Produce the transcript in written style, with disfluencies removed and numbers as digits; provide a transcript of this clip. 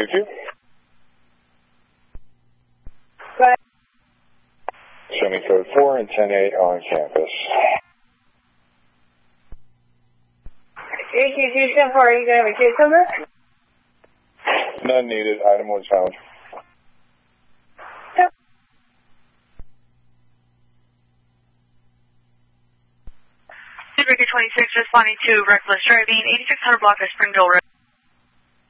222. Right. Show me code 4 and 10-8 on campus. 822-10-4, are you going to have a case number? None needed. Item was found. Breaker 26 responding to reckless driving, 8600 block of Springdale Road.